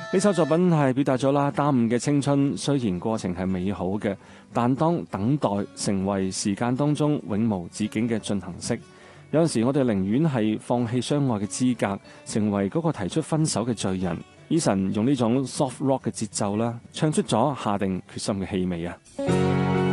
呢首作品係表達咗啦，耽誤嘅青春雖然過程係美好嘅，但當等待成為時間當中永無止境嘅進行式，有陣時我哋寧願係放棄相愛嘅資格，成為嗰個提出分手嘅罪人。Eason 用呢種 soft rock 嘅節奏啦，唱出咗下定決心嘅氣味啊！